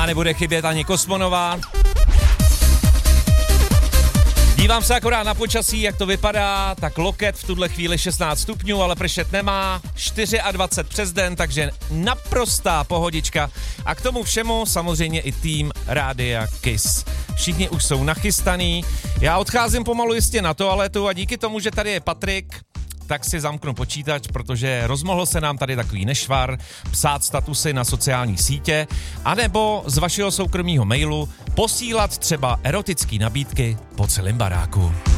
nebude chybět ani Kosmonová. Dívám se akorát na počasí, jak to vypadá, tak Loket v tuhle chvíli 16 stupňů, ale pršet nemá, 24 přes den, takže naprostá pohodička. A k tomu všemu samozřejmě i tým Rádia Kiss. Všichni už jsou nachystaný, já odcházím pomalu jistě na toaletu a díky tomu, že tady je Patrik, tak si zamknu počítač, protože rozmohl se nám tady takový nešvar, psát statusy na sociální sítě, anebo z vašeho soukromého mailu posílat třeba erotické nabídky po celém baráku.